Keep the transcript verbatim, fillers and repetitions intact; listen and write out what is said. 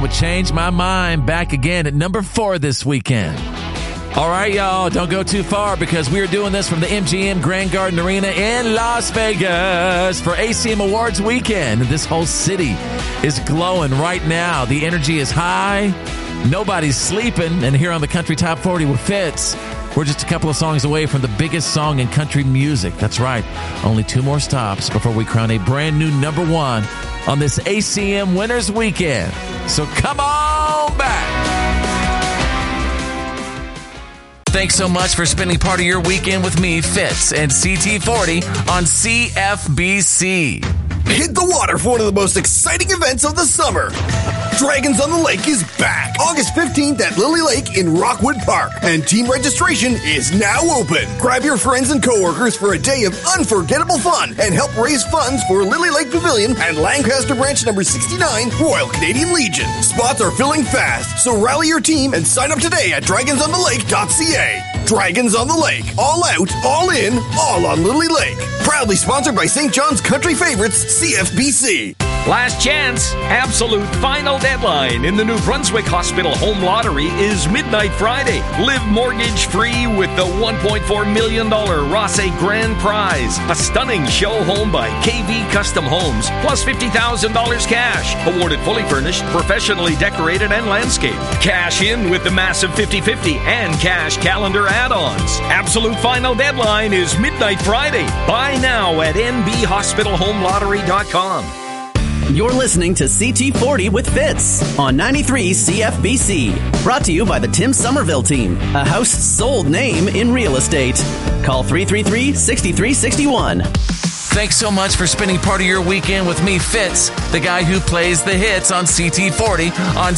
with Change My Mind back again at number four this weekend. All right, y'all, don't go too far because we are doing this from the M G M Grand Garden Arena in Las Vegas for A C M Awards weekend. This whole city is glowing right now. The energy is high. Nobody's sleeping. And here on the Country Top forty with Fitz, we're just a couple of songs away from the biggest song in country music. That's right. Only two more stops before we crown a brand new number one on this A C M Winners Weekend. So come on back. Thanks so much for spending part of your weekend with me, Fitz, and C T forty on C F B C. Hit the water for one of the most exciting events of the summer. Dragons on the Lake is back August fifteenth at Lily Lake in Rockwood Park, and team registration is now open. Grab your friends and coworkers for a day of unforgettable fun and help raise funds for Lily Lake Pavilion and Lancaster Branch number sixty-nine, Royal Canadian Legion. Spots are filling fast, so rally your team and sign up today at dragons on the lake dot c a. Dragons on the Lake. All out, all in, all on Lily Lake. Proudly sponsored by Saint John's Country Favorites, C F B C. Last chance, absolute final deadline in the New Brunswick Hospital Home Lottery is midnight Friday. Live mortgage-free with the one point four million dollars Rosse Grand Prize. A stunning show home by K V Custom Homes, plus fifty thousand dollars cash. Awarded fully furnished, professionally decorated, and landscaped. Cash in with the massive fifty-fifty and cash calendar add-ons. Absolute final deadline is midnight Friday. Buy now at n b hospital home lottery dot com. You're listening to C T forty with Fitz on ninety-three C F B C. Brought to you by the Tim Somerville Team, a house sold name in real estate. Call three three three, six three six one. Thanks so much for spending part of your weekend with me, Fitz, the guy who plays the hits on C T forty on